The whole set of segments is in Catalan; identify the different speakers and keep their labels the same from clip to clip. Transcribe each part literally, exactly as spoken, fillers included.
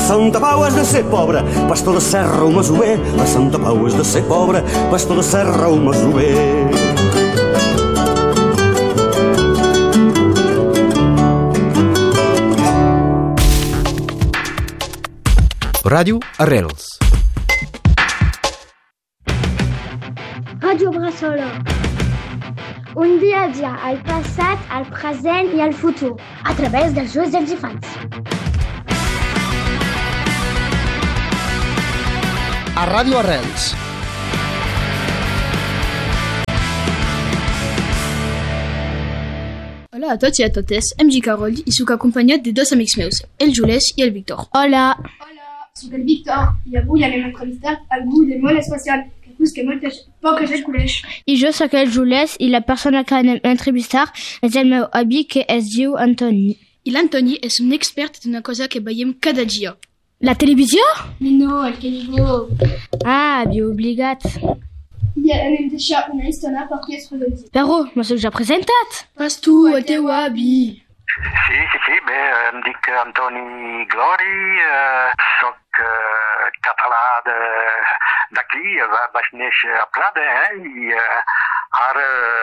Speaker 1: Santa Pau és de ser pobre, pastor de serra o masover. La Santa Pau és de ser pobre, pastor de serra o masover.
Speaker 2: Ràdio Arrels.
Speaker 3: Ràdio Bressola. Un viatge al passat, al present i al futur, a través dels ulls dels infants.
Speaker 4: A Ràdio Arrels.
Speaker 5: Hola a tots i a totes, em dic Carol i soc acompanyat de dos amics meus, el Jules i el Víctor.
Speaker 3: Hola.
Speaker 6: Soc el Víctor i avui anem a entrevistar algú de molt especial que potser que molta, poca gent coneix.
Speaker 3: I jo soc el Jules i la persona que anem a entrevistar és el meu avi que es diu Antoni.
Speaker 5: I l'Antoni és un expert d'una cosa que veiem cada dia.
Speaker 3: La televisió?
Speaker 6: No, el Canigó.
Speaker 3: Ah, bio obligat.
Speaker 6: I anem deixar una estona perquè es presenti.
Speaker 3: Però m'ho soc ja presentat.
Speaker 5: Pas tu, el teu avi.
Speaker 7: Sí, sí, sí, bé, em dic Antoni Glori, eh, soc eh, català d'aquí, va, vaig néixer a Prada, eh, i eh, ara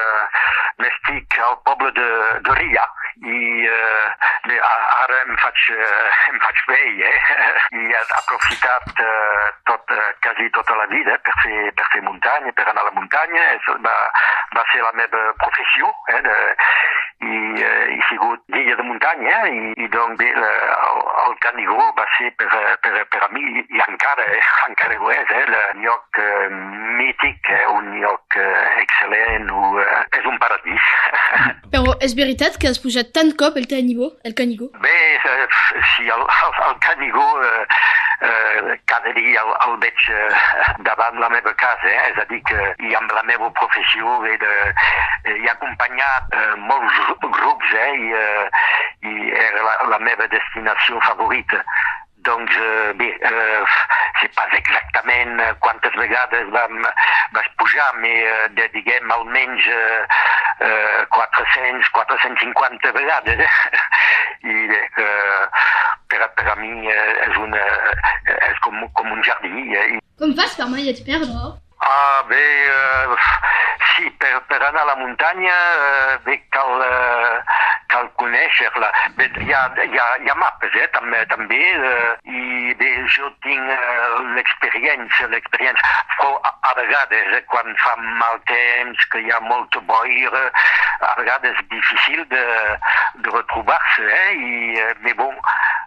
Speaker 7: m'estic al poble de, de Ria, i eh, bé, ara em faig, em faig vell, eh, i he aprofitat eh, tot, quasi tota la vida per fer, per fer muntanya, per anar a la muntanya, és, va, va ser la meva professió, eh, de, i eh, he sigut guia de muntanya i, i doncs bé, la, el, el Canigó va ser per, per, per a mi i encara, eh, encara ho és, eh, el lloc eh, mític, eh, un lloc eh, excel·lent, o, eh, és un paradís.
Speaker 5: Però és veritat que has pujat tant cop el Canigó? El Canigó?
Speaker 7: Bé, eh, sí, el, el, el Canigó eh, eh, cada dia el, el veig eh, davant la meva casa, eh, és a dir que i amb la meva professió he, de, he acompanyat eh, molts grups, eh, i, eh, i era la, la meva destinació favorita. Doncs eh, bé, eh, sé pas exactament quantes vegades vam, vaig pujar, però eh, diguem almenys eh, eh, quatre-cents, quatre-cents cinquanta vegades. Eh? I eh, per, per a mi eh, és, una, és com, com un jardí. Eh?
Speaker 5: Com fas per mai et perdre?
Speaker 7: Ah, bé, eh, sí, per, per anar a la muntanya eh, bé, cal, eh, cal conèixer-la. Bé, hi ha, hi ha, hi ha mapes, eh, també, també eh, i bé, jo tinc eh, l'experiència, l'experiència, però a, a vegades, eh, quan fa mal temps, que hi ha molta boira, a vegades és difícil de, de retrobar-se, eh, i, eh, mais bon,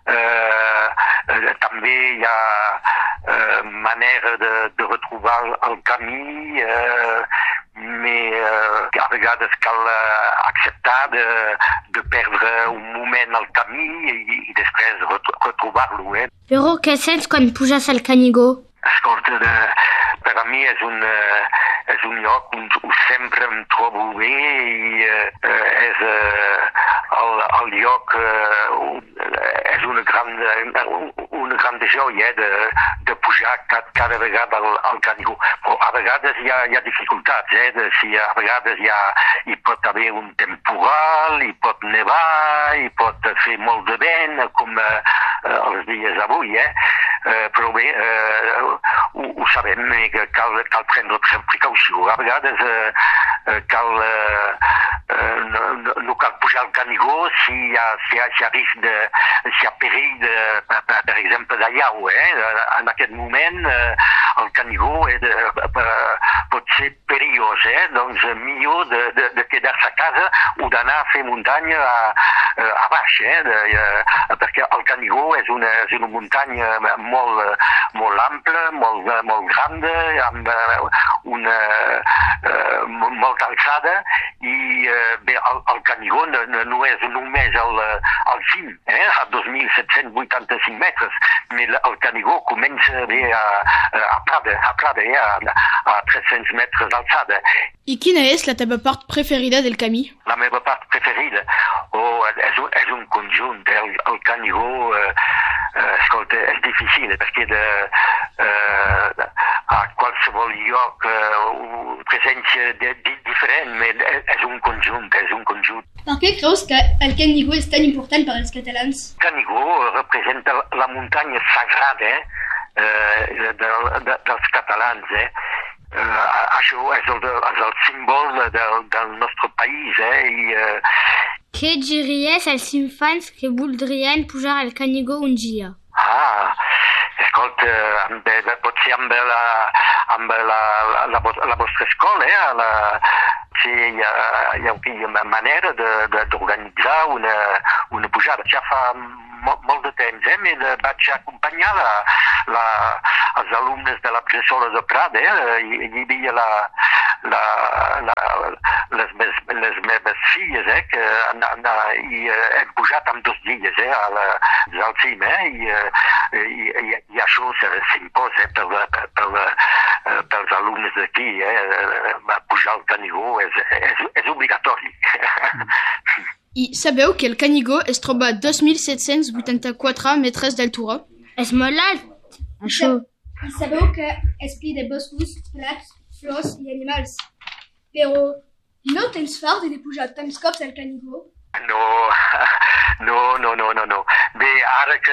Speaker 7: eh, eh, també hi ha eh, manera de, de retrobar el camí, eh, mais eh, a vegades cal eh, acceptar de, de perdre un moment al camí i, i després retrobar-lo. Eh?
Speaker 3: Però què sents quan puges al Canigó?
Speaker 7: Escolta, de, per a mi és un, uh, és un lloc on, on sempre em trobo bé i uh, és uh, el, el lloc uh, on, uh, és una gran, uh, una gran joia de, de pujar cada, cada vegada al, al Canigó. Però a vegades hi ha, hi ha dificultats, eh? De, si a vegades hi, ha, hi pot haver un temporal, hi pot nevar, hi pot fer molt de vent, com uh, els dies d'avui, eh? Uh, però bé, uh, ho, ho sabem que cal, cal prendre precaució. A vegades uh, uh, cal, uh, uh, no, no cal pujar al Canigó si hi ha, si hi ha, si hi ha risc de, si hi ha perill de, per, per exemple, d'allau. Eh? En aquest moment uh, el Canigó eh, de, per, pot ser perillós, eh? Doncs millor de, de, de quedar-se a casa o d'anar a fer muntanya a, a baix, eh? De, uh, perquè el Canigó és una, és una muntanya molt, molt ampla, molt, molt gran, amb una uh, molta alçada i uh, bé, el, el Canigó no, no és només el, el cim, eh? A dos mil set-cents vuitanta-cinc metres, però el Canigó comença bé a, a Prada, a, Prada eh? a, a tres-cents metres d'alçada.
Speaker 5: I quina és la teva part preferida del camí?
Speaker 7: La meva part preferida? Oh, és, és un conjunt. El, el Canigó, eh, eh, escolta, és difícil, perquè de, eh, a qualsevol lloc, eh, presència de, de diferent, és un conjunt, és un conjunt.
Speaker 6: Per què creus que el Canigó és tan important per als catalans?
Speaker 7: El Canigó representa la muntanya sagrada eh, de, de, dels catalans. Eh. Eh, això és el, és el símbol del, del nostre país. Eh, i, eh...
Speaker 3: Què diries als infants que voldrien pujar al Canigó un dia?
Speaker 7: Ah, escolta, amb, potser amb la, amb la, la, la, la vostra escola, eh, la, sí, hi ha, hi ha manera d'organitzar una, una pujada. Ja fa molt, molt de temps, eh, me vaig acompanyar la, la, els alumnes de la professora de Prada, eh, hi, hi havia la, la, la, les, mes, les meves filles, eh, que han, han, i, hem pujat amb dos dies eh, a la, al cim, eh, i, i, i, i això s'imposa eh, per, per, per, pels alumnes d'aquí, eh, pujar al Canigó és, és, és obligatori.
Speaker 5: I sabeu que el Canigó es troba a dos mil set-cents vuitanta-quatre metres d'altura?
Speaker 3: És molt alt, això.
Speaker 6: I sabeu que és ple de boscos, prats, flors i animals. Però no tens fart de pujar tants cops al Canigó?
Speaker 7: No, no, no, no, no, no. Bé, ara que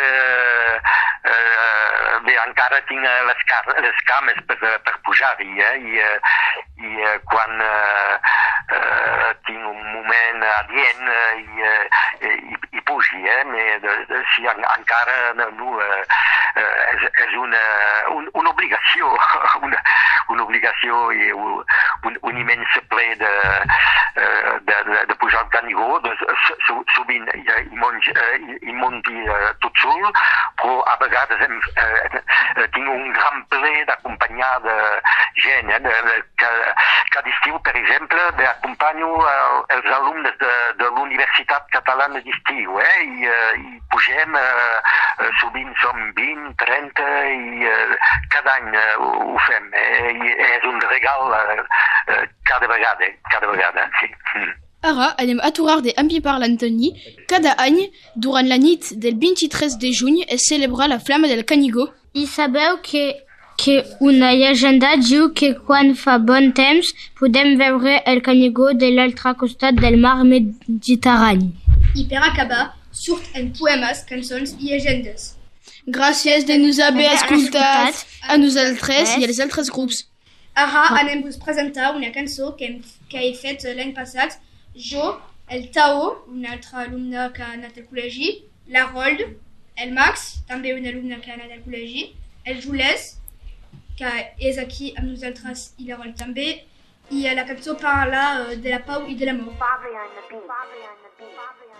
Speaker 7: eh, bé, encara tinc les, car les cames per, per pujar-hi, eh? I, i eh, quan eh, eh, tinc un moment adient eh, i, eh, i, i pugi, eh? Mais, de, de, si en, encara no, eh, és, és una, un, una obligació, una, una obligació i un, un immens ple de, de, de, de pujar al Canigó. Sovint hi monti tot sol, però a vegades hem, eh, tinc un gran ple d'acompanyar de gent. Eh, de, de, que, cada estiu, per exemple, acompanyo els alumnes de, de l'Universitat Catalana d'Estiu, eh, i, i pugem, eh, sovint som vint, trenta, i eh, cada any eh, ho fem. Eh, i és un regal eh, cada vegada, cada vegada, sí. Mm.
Speaker 5: Ara anem a aturar de ambiparlantoni. Cada any, durant la nit del vint-i-tres de juny, es celebra la Flama del Canigó.
Speaker 3: I sabeu que, que una llegenda diu que quan fa bon temps podem veure el Canigó de l'altre costat del mar Mediterrani.
Speaker 6: I per acabar, surten poemes, cançons i llegendes.
Speaker 5: Gràcies de nos haver escoltat a nosaltres i als altres grups.
Speaker 6: Ara anem vos presentar una cançó que, hem, que he fet l'any passat. Jo, el Tao, un altre alumne que ha anat al col·legi, la Rold, el Max, també un alumne que ha anat al col·legi, el Jules, que és aquí amb nosaltres i la Rold també, i la cançó parla de la pau i de l'amor.